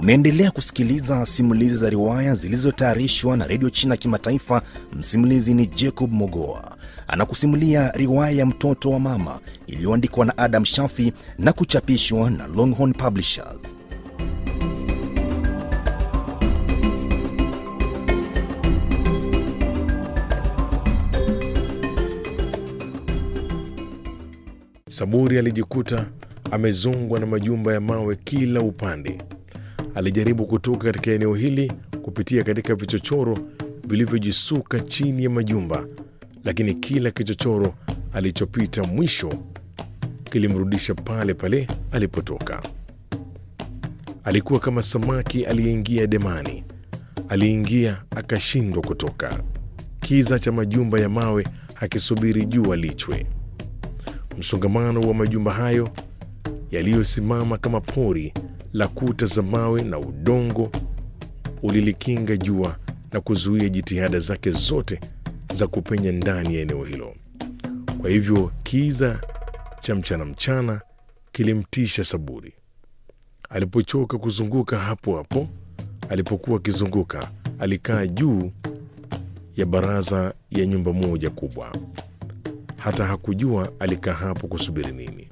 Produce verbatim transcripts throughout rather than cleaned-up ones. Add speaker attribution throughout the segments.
Speaker 1: Unaendelea kusikiliza simulizi za riwaya zilizotayarishwa na Radio China Kimataifa. Msimulizi ni Jacob Mogoa. Anakusimulia riwaya ya Mtoto wa Mama iliyoandikwa na Adam Shafi na kuchapishwa na Longhorn Publishers.
Speaker 2: Saburi alijikuta amezongwa na majumba ya mawe kila upande. Alijaribu kutoka katika eneo hili kupitia katika vichochoro vilivyojisuka chini ya majumba, lakini kila kichochoro alichopita mwisho kilimrudisha pale pale alipotoka. Alikuwa kama samaki aliyeingia demani. Aliingia akashindwa kutoka. Kiza cha majumba ya mawe hakisubiri jua lichwe. Msongamano wa majumba hayo yaliyosimama kama pori la kuta za mawe na udongo ulilikinga jua na kuzuia jitihada zake zote za kupenya ndani ya eneo hilo. Kwa hivyo kiza cha mchana mchana kilimtisha Saburi. Alipochoka kuzunguka hapo hapo alipokuwa akizunguka, alikaa juu ya baraza ya nyumba moja kubwa. Hata hakujua alikaa hapo kusubiri nini.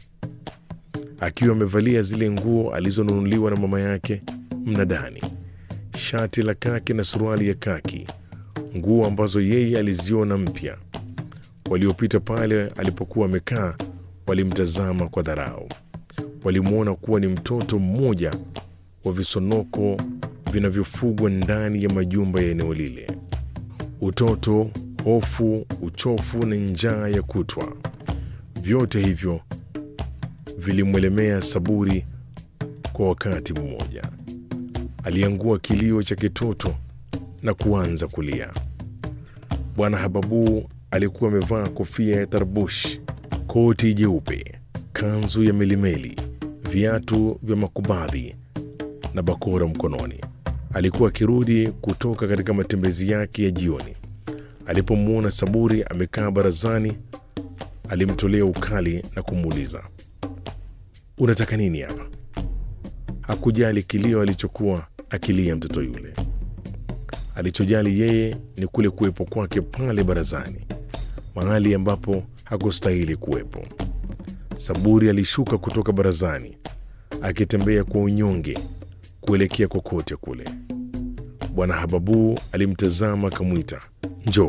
Speaker 2: Akiwa amevalia zile nguo alizonunuliwa na mama yake mnadani, shati la kaki na suruali ya kaki, nguo ambazo yeye aliziona mpya. Waliopita pale alipokuwa amekaa walimtazama kwa dharau. Walimuona kuwa ni mtoto mmoja wa visonoko vinavyofugwa ndani ya majumba ya eneo lile. Utoto, hofu, uchofu na njaa ya kutwa, vyote hivyo vilimwelemea Saburi kwa wakati mmoja. Aliangua kilio cha kitoto na kuanza kulia. Bwana Hababu alikuwa amevaa kofia ya tarbush, koti jeupe, kanzu ya milimeli, viatu vya makubadhi na bakora mkononi. Alikuwa akirudi kutoka katika matembezi yake ya jioni. Alipomwona Saburi amekaa barazani, alimtolea ukali na kumuuliza, "Unataka nini hapa?" Hakujali kilio alichokuwa akilia mtoto yule. Alichojali yeye ni kule kuwepo kwake pale barazani, mahali ambapo hakustahili kuwepo. Saburi alishuka kutoka barazani akitembea kwa unyonge kuelekea kokote kule. Bwana Hababu alimtazama akamwita, "Njoo."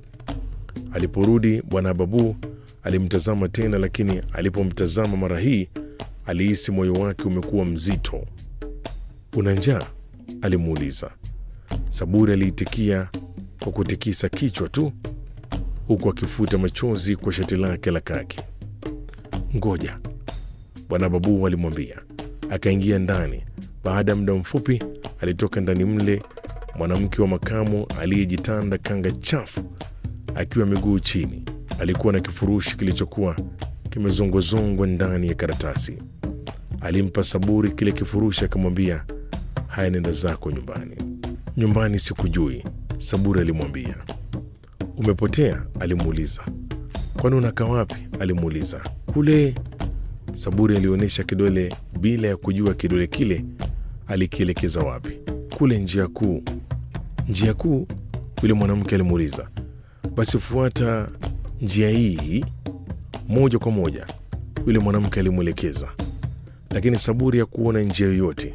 Speaker 2: Aliporudi Bwana Hababu alimtazama tena, lakini alipomtazama mara hii alihisi moyo wake umekuwa mzito. "Una njaa?" alimuuliza. Saburi aliitikia kwa kutikisa kichwa tu, huku akifuta machozi kwa shati lake la kaki. "Ngoja," Bwana Hababu alimwambia. Akaingia ndani. Baada ya muda mfupi alitoka ndani mle mwanamke wa makamo aliyejitanda kanga chafu akiwa miguu chini. Alikuwa na kifurushi kilichokuwa kimezongozongwa ndani ya karatasi. Alimpa Saburi kile kifurushi akamwambia, "Haya, nenda zako nyumbani." "Nyumbani sikujui," Saburi alimwambia. "Umepotea?" alimuuliza. "Kwani unakaa wapi?" alimuuliza. "Kule." Saburi alionyesha kidole bila ya kujua kidole kile alikielekeza wapi. "Kule njia kuu." "Njia kuu?" yule mwanamke alimuuliza. "Basi fuata njia hii moja kwa moja," yule mwanamke alimwelekeza. Lakini Saburi hakuona njia yoyote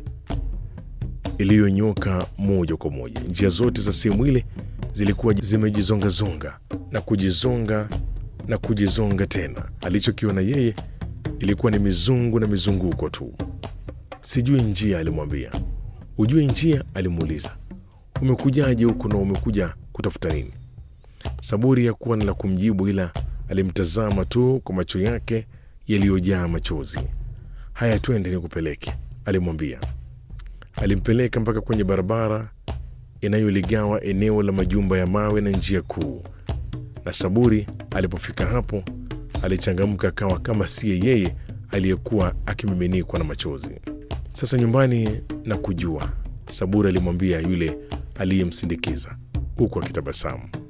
Speaker 2: iliyonyoka moja kwa moja. Njia zote za sehemu ile zilikuwa zimejizongazonga na kujizonga na kujizonga tena. Alichokiona yeye ilikuwa ni mizungu na mizunguko tu. "Sijui njia," alimwambia. "Ujui njia?" alimuuliza. "Umekujaje huku na umekuja kutafuta nini?" Saburi hakuwa na la kumjibu, ila alimtazama tu kwa macho yake yaliyojaa machozi. "Haya, twende nikupeleke," alimwambia. Alimpeleka mpaka kwenye barabara inayoligawa eneo la majumba ya mawe na njia kuu. Na Saburi alipofika hapo alichangamka, akawa kama siye yeye aliyekuwa akimiminikwa na machozi. "Sasa nyumbani na kujua," Saburi alimwambia yule aliyemsindikiza huku akitabasamu.